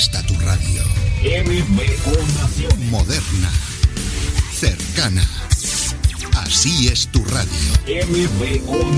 está tu radio. MBO Naciones. Moderna. Cercana. Así es tu radio. MBO